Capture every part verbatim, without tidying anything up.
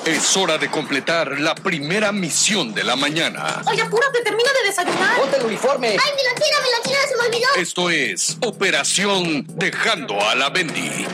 Es hora de completar la primera misión de la mañana. Oye, apúrate, termina de desayunar. ¡Ponte el uniforme! ¡Ay, mi lonchera, mi lonchera, se me olvidó! Esto es Operación Dejando a la Bendy.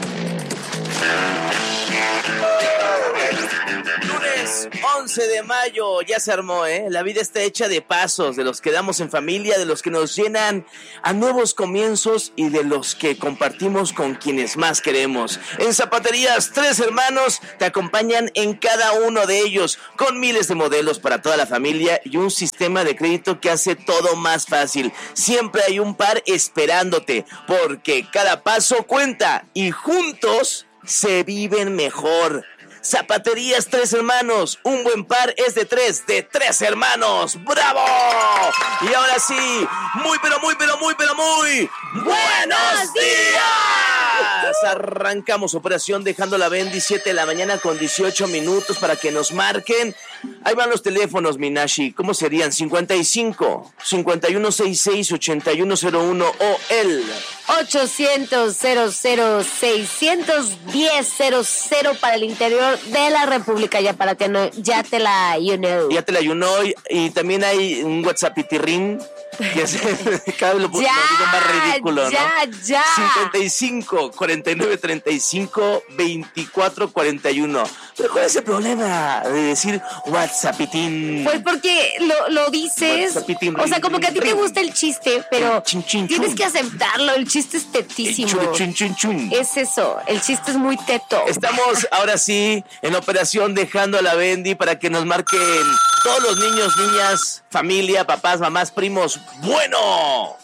Lunes once de mayo, ya se armó, ¿eh? La vida está hecha de pasos, de los que damos en familia, de los que nos llenan a nuevos comienzos y de los que compartimos con quienes más queremos. En Zapaterías Tres Hermanos te acompañan en cada uno de ellos, con miles de modelos para toda la familia y un sistema de crédito que hace todo más fácil. Siempre hay un par esperándote, porque cada paso cuenta y juntos se viven mejor. Zapaterías Tres Hermanos, un buen par es de tres, de tres hermanos. ¡Bravo! Y ahora sí, muy pero muy pero muy pero muy ¡buenos días! Arrancamos operación Dejando la Bendy, siete de la mañana con dieciocho minutos para que nos marquen. Ahí van los teléfonos, Minashi. ¿Cómo serían? cincuenta y cinco, cincuenta y uno sesenta y seis, ochenta y uno cero uno o el ochocientos, cero cero, seiscientos diez, cero cero para el interior de la República. Ya para ti, no, ya te la you know. Ya te la you know. Y, y también hay un WhatsApp pitirrín que es cada vez lo, ya, lo digo más ridículo, ya, ¿no? Ya, cincuenta y cinco, cuarenta y nueve, treinta y cinco, veinticuatro, cuarenta y uno. Pero ¿cuál es el problema de decir WhatsAppitín? Pues porque lo, lo dices, WhatsAppitín, o sea, como que a ti te gusta el chiste, pero chin, chin, tienes chun. que aceptarlo. El chiste es tetísimo. El chun, chun, chun. Es eso, el chiste es muy teto. Estamos ahora sí en operación Dejando a la Bendy para que nos marquen todos los niños, niñas, familia, papás, mamás, primos. ¡Bueno!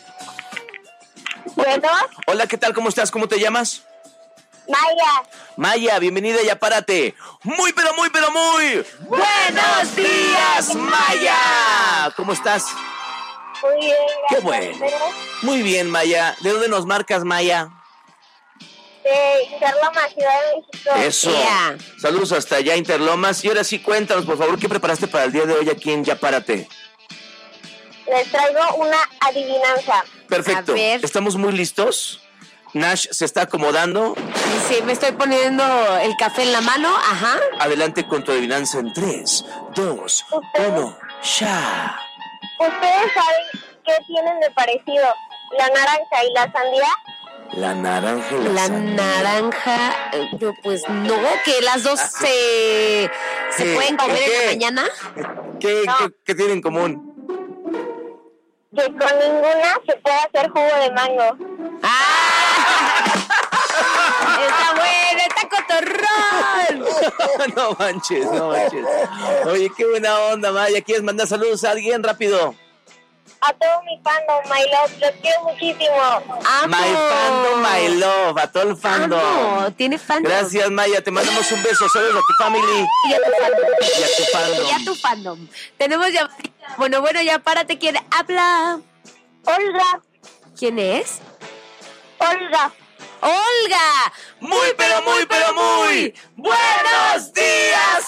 Bueno, Hola, ¿qué tal? ¿Cómo estás? ¿Cómo te llamas? Maya, Maya, bienvenida, ya párate. Muy, pero muy, pero muy ¡buenos días, Maya! ¿Cómo estás? muy bien. Qué gracias. bueno. Muy bien, Maya. ¿De dónde nos marcas, Maya? De Interlomas, Ciudad de México. Eso. Yeah. Saludos hasta allá, Interlomas. Y ahora sí, cuéntanos, por favor, ¿qué preparaste para el día de hoy aquí en Ya Párate? Les traigo una adivinanza. Perfecto. A ver. ¿Estamos muy listos? Nash se está acomodando. Sí, me estoy poniendo el café en la mano, ajá. Adelante con tu adivinanza en tres, dos, uno, ya. ¿Ustedes saben qué tienen de parecido la naranja y la sandía? La naranja y la, La sandía. naranja, eh, pues no, que las dos se, se ¿Qué? pueden comer ¿Qué? en la mañana. ¿Qué, No. qué, qué tienen en común? Que con ninguna se puede hacer jugo de mango. ¡Ah! Está bueno, está cotorrón. No manches, no manches. Oye, qué buena onda, Maya. ¿Quieres mandar saludos a alguien rápido? A todo mi fandom, my love, los quiero muchísimo. Amo. My fandom, my love, a todo el fandom. Amo, tiene fandom. Gracias, Maya. Te mandamos un beso. Saludos a tu family Y a tu fandom. y a tu fandom. Y a tu fandom. Tenemos ya... Bueno, bueno, ya párate. ¿Quién habla? Olga, ¿Quién es? Olga. ¡Olga! Muy, pero muy, pero muy buenos días,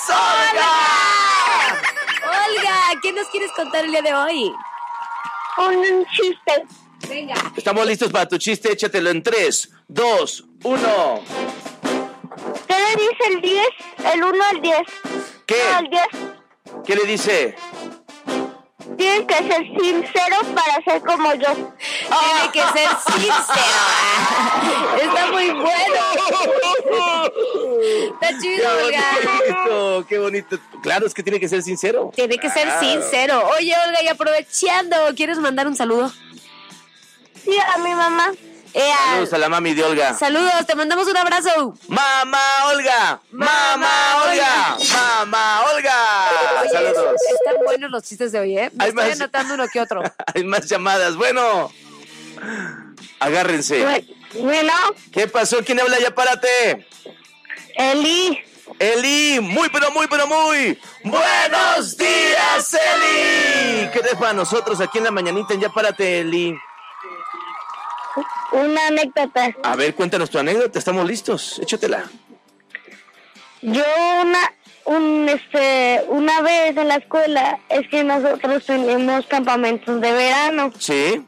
Olga. Olga, ¿qué nos quieres contar el día de hoy? Un chiste. Venga. Estamos listos para tu chiste. Échatelo en tres, dos, uno. ¿Qué le dice el diez? El uno al diez. ¿Qué? No, el diez. ¿Qué le dice? Tienen que ser sinceros para ser como yo. Tiene que ser sincero. Está muy bueno. Está chido, ¡Qué Olga. bonito! ¡Qué bonito! Claro, es que tiene que ser sincero. Tiene que ser sincero. Oye, Olga, y aprovechando, ¿quieres mandar un saludo? Sí, a mi mamá. Ea, Saludos a la mami de Olga. saludos, te mandamos un abrazo. ¡Mamá Olga! ¡Mamá Olga! ¡Mamá Olga! Oye, Saludos. están buenos los chistes de hoy, ¿eh? Me Hay estoy más. anotando uno que otro. Hay más llamadas. Bueno, agárrense. Bueno, ¿Qué pasó? ¿Quién habla? Ya párate. Eli. Eli, muy pero muy pero muy buenos días, Eli. ¿Qué traes para nosotros aquí en la mañanita en Ya Párate, Eli? Una anécdota. A ver, cuéntanos tu anécdota, estamos listos, échatela. Yo una un este una vez en la escuela es que nosotros tenemos campamentos de verano. ¿Sí?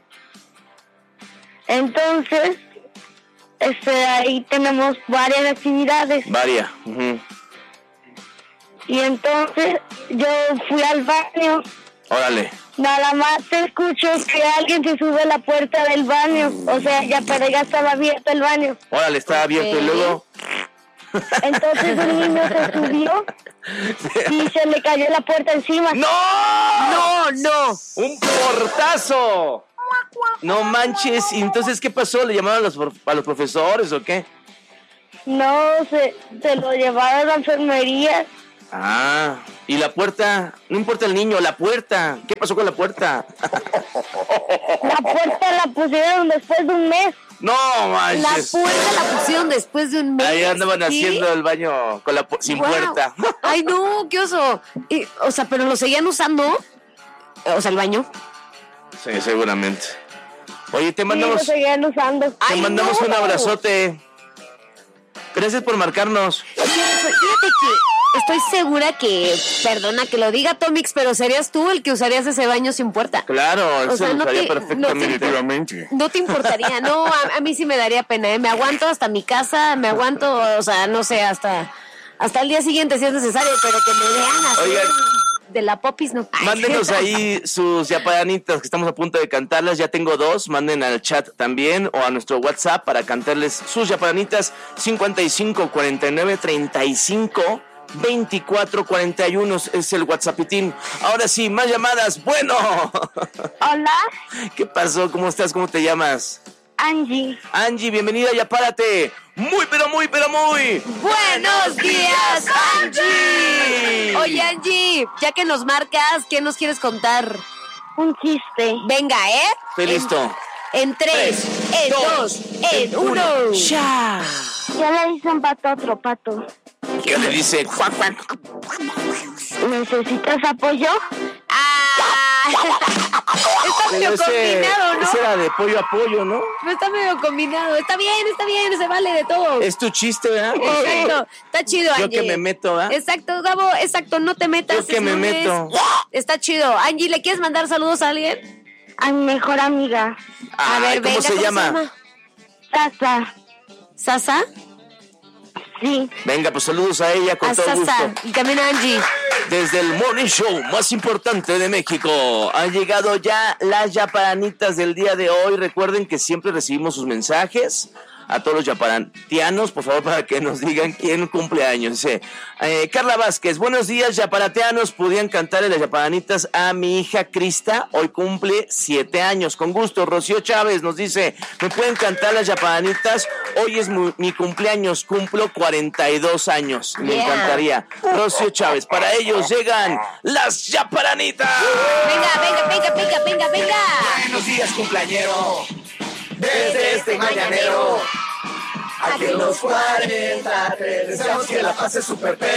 Entonces, este ahí tenemos varias actividades. Varia. Uh-huh. Y entonces yo fui al baño. Órale. Nada más te escucho que alguien se sube a la puerta del baño. O sea, ya, pero ya estaba abierto el baño. Órale, estaba abierto. Y luego... Entonces un niño se subió y se le cayó la puerta encima. ¡No! No, no. ¡Un portazo! No manches. ¿Y entonces qué pasó? ¿Le llamaron a los, a los profesores o qué? No, se, se lo llevaron a la enfermería. Ah, y la puerta, no importa el niño, la puerta. ¿Qué pasó con la puerta? La puerta la pusieron después de un mes. No La manches. puerta la pusieron después de un mes. Ahí andaban ¿sí? haciendo el baño con la pu- sin Guau. puerta. Ay, no, qué oso. Y, o sea, pero lo seguían usando. O sea, el baño. Sí, seguramente. Oye, te Sí, mandamos, lo seguían usando. te Ay, mandamos no. un abrazote. Gracias por marcarnos. Fíjate que estoy segura que, perdona que lo diga Tomix, pero serías tú el que usarías ese baño sin puerta. Claro, O eso sea, lo no sabía te- perfectamente. Definitivamente. No te importaría, no, a, a mí sí me daría pena, ¿eh? Me aguanto hasta mi casa, me aguanto, o sea, no sé, hasta, hasta el día siguiente si es necesario, pero que me vean así Oigan. de la popis, no. Ay, Mándenos ahí sus yapayanitas que estamos a punto de cantarlas. Ya tengo dos. Manden al chat también o a nuestro WhatsApp para cantarles sus yapayanitas. cincuenta y cinco, cuarenta y nueve, treinta y cinco, veinticuatro, cuarenta y uno es el WhatsAppitín. Ahora sí, más llamadas. Bueno. Hola, ¿Qué pasó? ¿Cómo estás? ¿Cómo te llamas? Angie. Angie, bienvenida, ya párate. Muy, pero muy, pero muy. ¡Buenos días, Angie! Oye, Angie, ya que nos marcas, ¿qué nos quieres contar? Un chiste. Venga, ¿eh? Estoy listo. En tres, en dos, en uno. ¡Ya! Ya le dicen pato a otro pato. ¿Qué le dice? Cuac, cuac. ¿Necesitas apoyo? ¡Ah! Está medio Pero ese, combinado, ¿no? ese era de pollo a pollo, ¿no? No está medio combinado. Está bien, está bien, se vale de todo. Es tu chiste, ¿verdad? Exacto, está chido, Yo Angie. que me meto, ¿verdad? Exacto, Gabo, exacto, no te metas. Yo que es me lunes. meto. Está chido. Angie, ¿le quieres mandar saludos a alguien? A mi mejor amiga. A Ay, ver, ¿cómo venga, se llama? Sasa. ¿Sasa? Sí. Venga, pues saludos a ella con A todo Sasa. gusto. Y también a Angie. Desde el morning show más importante de México han llegado ya las yaparanitas del día de hoy. Recuerden que siempre recibimos sus mensajes. A todos los yaparantianos, por favor, para que nos digan quién cumple años. Dice, eh, Carla Vázquez, buenos días, yaparateanos. Podían cantarle las yaparanitas a mi hija Crista. Hoy cumple siete años. Con gusto. Rocío Chávez nos dice, ¿me pueden cantar las yaparanitas? Hoy es mi, mi cumpleaños, cumplo cuarenta y dos años. Me Yeah. encantaría. Rocío Chávez, para ellos llegan las yaparanitas. Venga, venga, venga, venga, venga, venga. Buenos días, cumpleañero. Desde este mañanero. Aquí en los cuarenta te deseamos que la pases súper